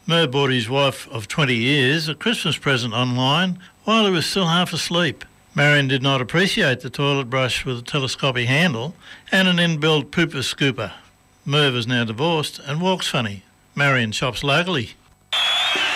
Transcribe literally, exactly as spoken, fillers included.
Merv bought his wife of twenty years a Christmas present online while he was still half asleep. Marion did not appreciate the toilet brush with a telescopic handle and an inbuilt pooper scooper. Merv is now divorced and walks funny. Marion shops locally.